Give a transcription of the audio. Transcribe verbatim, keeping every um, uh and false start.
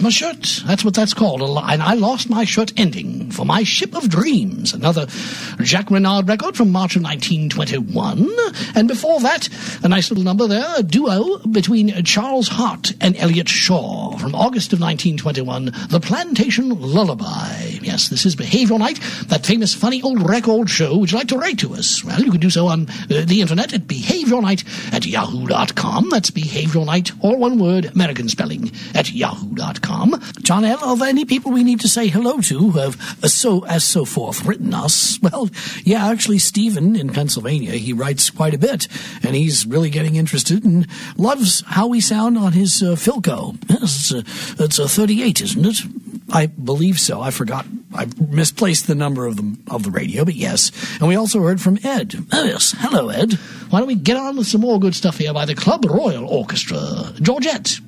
my shirt. That's what that's called. And I lost my shirt ending for My Ship of Dreams, another Jacques Renard record from March of nineteen twenty-one. And before that, a nice little number there, a duo between Charles Hart and Elliot Shaw from August of nineteen twenty-one, The Plantation Lullaby. Yes, this is Behavioral Night, that famous funny old record show. Would you like to write to us? Well, you can do so on uh, the internet at behavioral night at yahoo dot com. That's Behavioral Night, all one word, American spelling, at yahoo dot com. John L., are there any people we need to say hello to who have, uh, so as so forth, written us? Well, yeah, actually, Stephen in Pennsylvania, he writes quite a bit, and he's really getting interested and loves how we sound on his uh, Philco. Yes, it's a, it's a thirty-eight, isn't it? I believe so. I forgot. I misplaced the number of the of the radio, but yes. And we also heard from Ed. Oh, yes. Hello, Ed. Why don't we get on with some more good stuff here by the Club Royal Orchestra. Georgette.